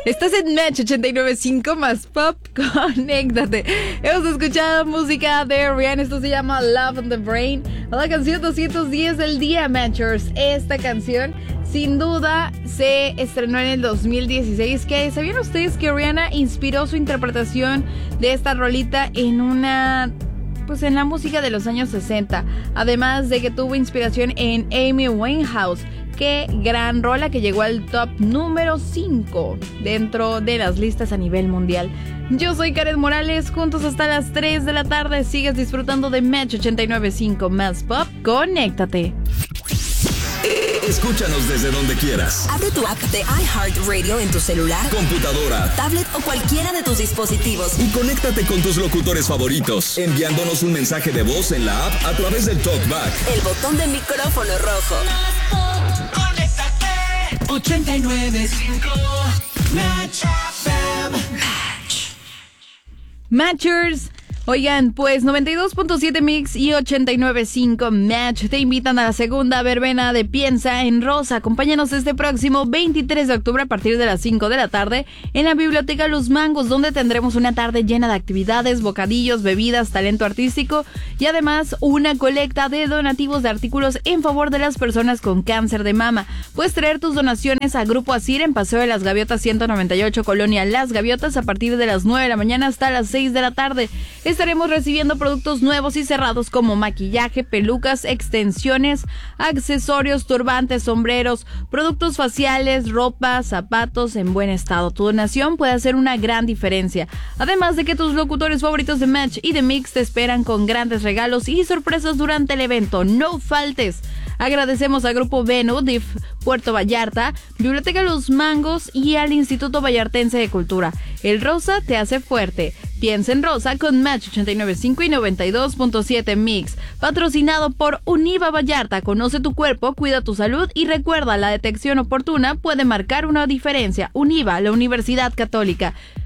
Estás en Match 89.5 más Pop, conéctate. Hemos escuchado música de Rihanna, esto se llama Love on the Brain. La canción 210 del día, Matchers. Esta canción, sin duda, se estrenó en el 2016. ¿Sabían ustedes que Rihanna inspiró su interpretación de esta rolita en en la música de los años 60? Además de que tuvo inspiración en Amy Winehouse. Qué gran rola que llegó al top número 5 dentro de las listas a nivel mundial. Yo soy Karen Morales, juntos hasta las 3 de la tarde. Sigues disfrutando de Match 89.5 más Pop. Conéctate. Escúchanos desde donde quieras. Abre tu app de iHeartRadio en tu celular, computadora, tablet o cualquiera de tus dispositivos. Y conéctate con tus locutores favoritos, enviándonos un mensaje de voz en la app a través del TalkBack. El botón de micrófono rojo. Conéctate. 89.5 Match FM. Matchers. Oigan, pues 92.7 Mix y 89.5 Match te invitan a la segunda verbena de Piensa en Rosa. Acompáñanos este próximo 23 de octubre a partir de las 5 de la tarde en la Biblioteca Los Mangos, donde tendremos una tarde llena de actividades, bocadillos, bebidas, talento artístico y además una colecta de donativos de artículos en favor de las personas con cáncer de mama. Puedes traer tus donaciones a Grupo Asir en Paseo de las Gaviotas 198, Colonia Las Gaviotas, a partir de las 9 de la mañana hasta las 6 de la tarde. Estaremos recibiendo productos nuevos y cerrados como maquillaje, pelucas, extensiones, accesorios, turbantes, sombreros, productos faciales, ropa, zapatos en buen estado. Tu donación puede hacer una gran diferencia. Además de que tus locutores favoritos de Match y de Mix te esperan con grandes regalos y sorpresas durante el evento. No faltes. Agradecemos a Grupo Venu, DIF Puerto Vallarta, Biblioteca Los Mangos y al Instituto Vallartense de Cultura. El rosa te hace fuerte. Piensa en Rosa con Match 89.5 y 92.7 Mix. Patrocinado por Univa Vallarta. Conoce tu cuerpo, cuida tu salud y recuerda, la detección oportuna puede marcar una diferencia. Univa, la Universidad Católica.